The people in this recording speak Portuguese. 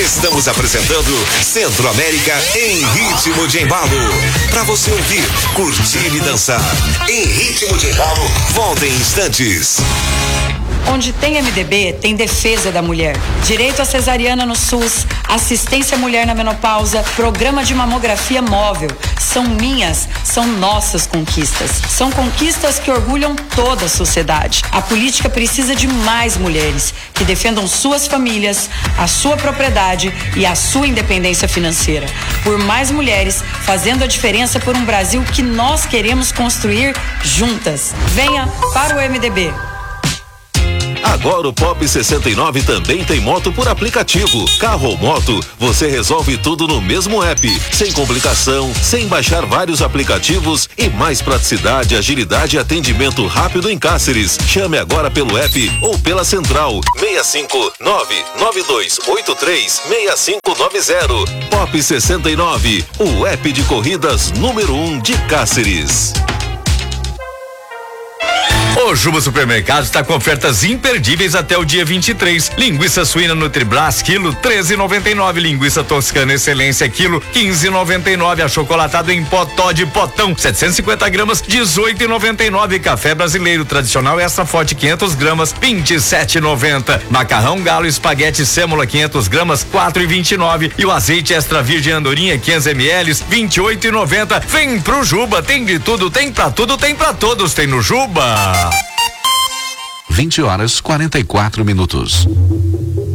Estamos apresentando Centro-América em ritmo de embalo. Para você ouvir, curtir e dançar. Em ritmo de embalo, volta em instantes. Onde tem MDB, tem defesa da mulher. Direito à cesariana no SUS, assistência à mulher na menopausa, programa de mamografia móvel. São minhas, são nossas conquistas. São conquistas que orgulham toda a sociedade. A política precisa de mais mulheres que defendam suas famílias, a sua propriedade e a sua independência financeira. Por mais mulheres, fazendo a diferença por um Brasil que nós queremos construir juntas. Venha para o MDB. Agora o Pop 69 também tem moto por aplicativo. Carro ou moto, você resolve tudo no mesmo app. Sem complicação, sem baixar vários aplicativos e mais praticidade, agilidade e atendimento rápido em Cáceres. Chame agora pelo app ou pela central 65992836590. Pop 69, o app de corridas número 1 de Cáceres. O Juba Supermercado está com ofertas imperdíveis até o dia 23. Linguiça suína Nutriblas, quilo, R$13,99. Linguiça toscana excelência, quilo, R$15,99. Achocolatado em potó de potão, 750 gramas, R$18,99. Café brasileiro tradicional extra forte, 500 gramas, R$27,90. Macarrão galo espaguete sêmola, 500 gramas, R$4,29. E o azeite extra virgem andorinha, 500 ml, R$28,90. Vem pro Juba, tem de tudo, tem pra tudo, tem pra todos, tem no Juba. 20h44.